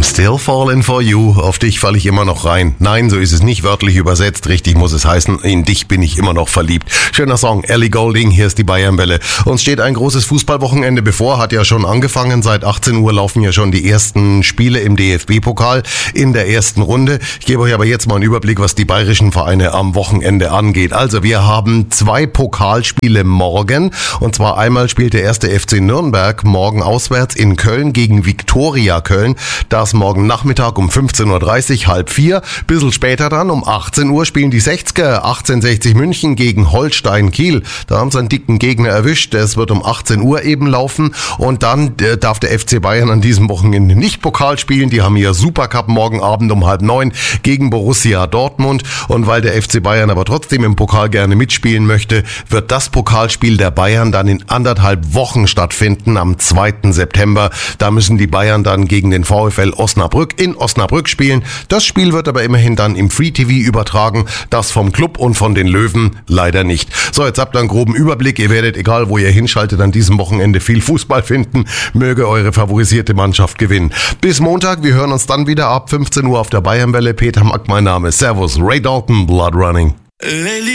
I'm still falling for you. Auf dich falle ich immer noch rein. Nein, so ist es nicht wörtlich übersetzt. Richtig muss es heißen, in dich bin ich immer noch verliebt. Schöner Song, Ellie Goulding, hier ist die Bayernwelle. Uns steht ein großes Fußballwochenende bevor, hat ja schon angefangen. Seit 18 Uhr laufen ja schon die ersten Spiele im DFB-Pokal in der ersten Runde. Ich gebe euch aber jetzt mal einen Überblick, was die bayerischen Vereine am Wochenende angeht. Also wir haben 2 Pokalspiele morgen. Und zwar einmal spielt der erste FC Nürnberg morgen auswärts in Köln gegen Viktoria Köln. Das morgen Nachmittag um 15.30 Uhr, 3:30. Bisschen später dann, um 18 Uhr, spielen die 60er 1860 München gegen Holstein Kiel. Da haben sie einen dicken Gegner erwischt. Es wird um 18 Uhr eben laufen. Und dann darf der FC Bayern an diesem Wochenende nicht Pokal spielen. Die haben ihr Supercup morgen Abend um 8:30 gegen Borussia Dortmund. Und weil der FC Bayern aber trotzdem im Pokal gerne mitspielen möchte, wird das Pokalspiel der Bayern dann in 1,5 Wochen stattfinden, am 2. September. Da müssen die Bayern dann gegen den VfL Osnabrück in Osnabrück spielen. Das Spiel wird aber immerhin dann im Free TV übertragen. Das vom Club und von den Löwen leider nicht. So, jetzt habt ihr einen groben Überblick. Ihr werdet, egal wo ihr hinschaltet, an diesem Wochenende viel Fußball finden. Möge eure favorisierte Mannschaft gewinnen. Bis Montag, wir hören uns dann wieder ab 15 Uhr auf der Bayernwelle. Peter Mack, mein Name. Servus, Ray Dalton, Blood Running.